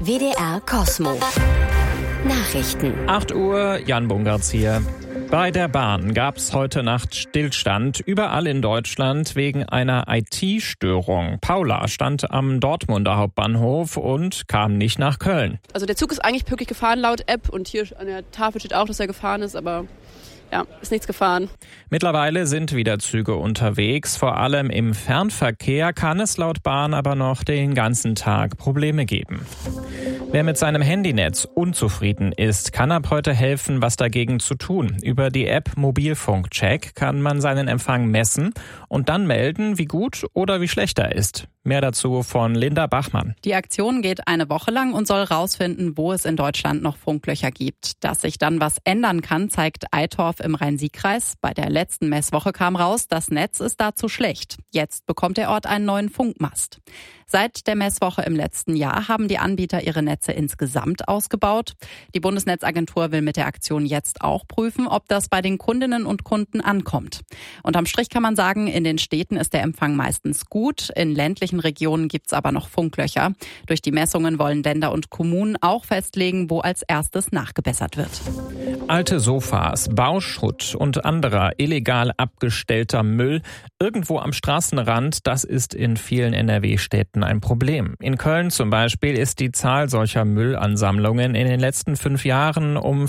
WDR Cosmo. Nachrichten. 8 Uhr, Jan Bungartz hier. Bei der Bahn gab es heute Nacht Stillstand überall in Deutschland wegen einer IT-Störung. Paula stand am Dortmunder Hauptbahnhof und kam nicht nach Köln. Also der Zug ist eigentlich pünktlich gefahren laut App und hier an der Tafel steht auch, dass er gefahren ist, aber ja, ist nichts gefahren. Mittlerweile sind wieder Züge unterwegs. Vor allem im Fernverkehr kann es laut Bahn aber noch den ganzen Tag Probleme geben. Wer mit seinem Handynetz unzufrieden ist, kann ab heute helfen, was dagegen zu tun. Über die App Mobilfunkcheck kann man seinen Empfang messen und dann melden, wie gut oder wie schlecht er ist. Mehr dazu von Linda Bachmann. Die Aktion geht eine Woche lang und soll rausfinden, wo es in Deutschland noch Funklöcher gibt. Dass sich dann was ändern kann, zeigt Eitorf im Rhein-Sieg-Kreis. Bei der letzten Messwoche kam raus, das Netz ist da zu schlecht. Jetzt bekommt der Ort einen neuen Funkmast. Seit der Messwoche im letzten Jahr haben die Anbieter ihre Netze insgesamt ausgebaut. Die Bundesnetzagentur will mit der Aktion jetzt auch prüfen, ob das bei den Kundinnen und Kunden ankommt. Unterm Strich kann man sagen, in den Städten ist der Empfang meistens gut. In ländlichen Regionen gibt's aber noch Funklöcher. Durch die Messungen wollen Länder und Kommunen auch festlegen, wo als erstes nachgebessert wird. Alte Sofas, Bauschutt und anderer illegal abgestellter Müll irgendwo am Straßenrand, das ist in vielen NRW-Städten ein Problem. In Köln zum Beispiel ist die Zahl solcher Müllansammlungen in den letzten 5 Jahren um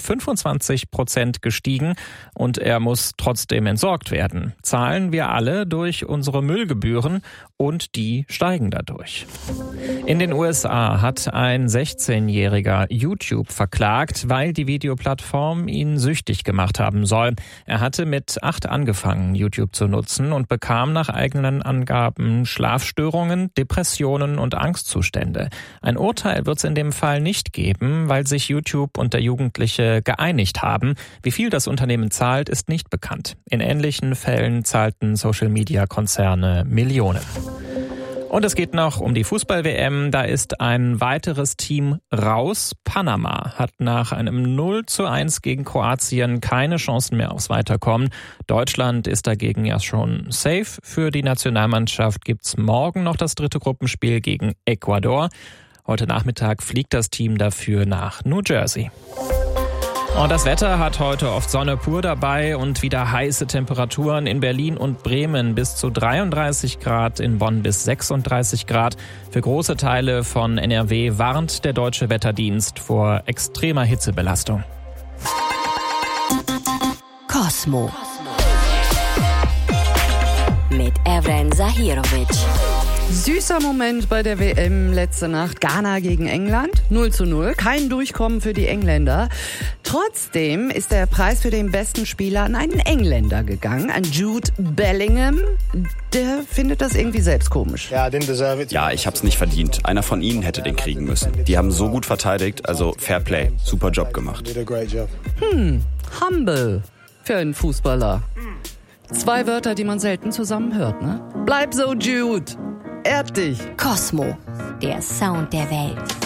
25% gestiegen und er muss trotzdem entsorgt werden. Zahlen wir alle durch unsere Müllgebühren und die steigen dadurch. In den USA hat ein 16-Jähriger YouTube verklagt, weil die Videoplattform ihn süchtig gemacht haben soll. Er hatte mit 8 angefangen, YouTube zu nutzen und bekam nach eigenen Angaben Schlafstörungen, Depressionen und Angstzustände. Ein Urteil wird es in dem Fall nicht geben, weil sich YouTube und der Jugendliche geeinigt haben. Wie viel das Unternehmen zahlt, ist nicht bekannt. In ähnlichen Fällen zahlten Social-Media-Konzerne Millionen. Und es geht noch um die Fußball-WM. Da ist ein weiteres Team raus. Panama hat nach einem 0:1 gegen Kroatien keine Chancen mehr aufs Weiterkommen. Deutschland ist dagegen ja schon safe. Für die Nationalmannschaft gibt's morgen noch das 3. Gruppenspiel gegen Ecuador. Heute Nachmittag fliegt das Team dafür nach New Jersey. Und das Wetter hat heute oft Sonne pur dabei und wieder heiße Temperaturen in Berlin und Bremen bis zu 33 Grad, in Bonn bis 36 Grad. Für große Teile von NRW warnt der Deutsche Wetterdienst vor extremer Hitzebelastung. Cosmo mit Evren Zahirovic. Süßer Moment bei der WM letzte Nacht. Ghana gegen England. 0:0. Kein Durchkommen für die Engländer. Trotzdem ist der Preis für den besten Spieler an einen Engländer gegangen, an Jude Bellingham. Der findet das irgendwie selbst komisch. Ja, ich hab's nicht verdient. Einer von ihnen hätte den kriegen müssen. Die haben so gut verteidigt, also Fair Play. Super Job gemacht. Humble für einen Fußballer. 2 Wörter, die man selten zusammen hört, ne? Bleib so, Jude. Ehrt dich. Cosmo, der Sound der Welt.